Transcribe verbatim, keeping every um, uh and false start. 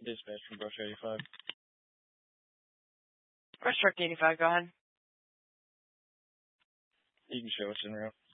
Dispatch from Brush eighty-five. Brush Truck eighty-five, go ahead. You can show us en route.